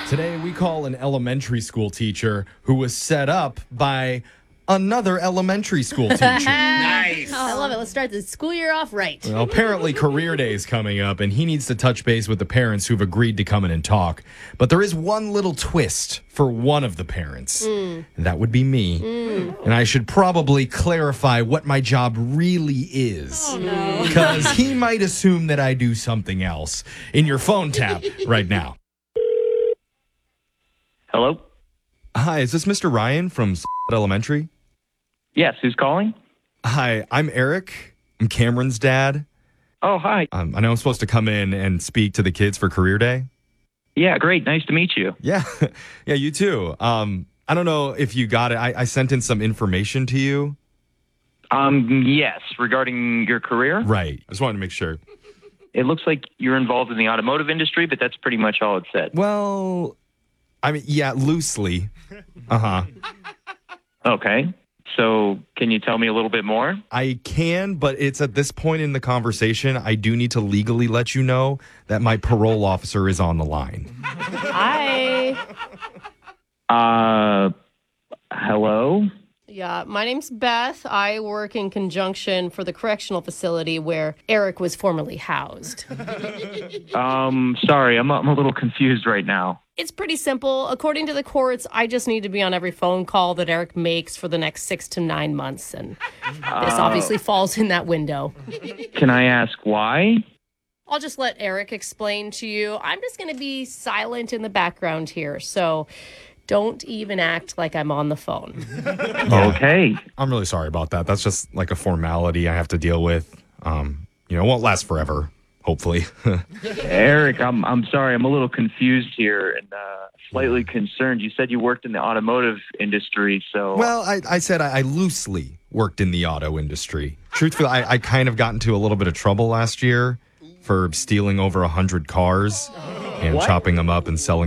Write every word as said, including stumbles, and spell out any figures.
Today, we call an elementary school teacher who was set up by another elementary school teacher. Nice. I love it. Let's start the school year off right. Well, apparently, career day is coming up, and he needs to touch base with the parents who've agreed to come in and talk. But there is one little twist for one of the parents. Mm. And that would be me. Mm. And I should probably clarify what my job really is. Oh, no. Because he might assume that I do something else. In your phone tap right now. Hello? Hi, is this Mister Ryan from Elementary? Yes, who's calling? Hi, I'm Eric. I'm Cameron's dad. Oh, hi. Um, I know I'm supposed to come in and speak to the kids for career day. Yeah, great. Nice to meet you. Yeah, yeah, you too. Um, I don't know if you got it. I, I sent in some information to you. Um, yes, regarding your career. Right. I just wanted to make sure. It looks like you're involved in the automotive industry, but that's pretty much all it said. Well, I mean, yeah, loosely. Uh-huh. Okay. So can you tell me a little bit more? I can, but it's at this point in the conversation, I do need to legally let you know that my parole officer is on the line. Hi. Uh, hello? Yeah, my name's Beth. I work in conjunction for the correctional facility where Eric was formerly housed. Um, sorry, I'm, I'm a little confused right now. It's pretty simple. According to the courts, I just need to be on every phone call that Eric makes for the next six to nine months. And this obviously falls in that window. Can I ask why? I'll just let Eric explain to you. I'm just going to be silent in the background here. So don't even act like I'm on the phone. Okay. I'm really sorry about that. That's just like a formality I have to deal with. Um, you know, it won't last forever, hopefully. Eric, I'm I'm sorry. I'm a little confused here and uh, slightly concerned. You said you worked in the automotive industry, so... Well, I, I said I, I loosely worked in the auto industry. Truthfully, I, I kind of got into a little bit of trouble last year for stealing over one hundred cars and What? chopping them up and selling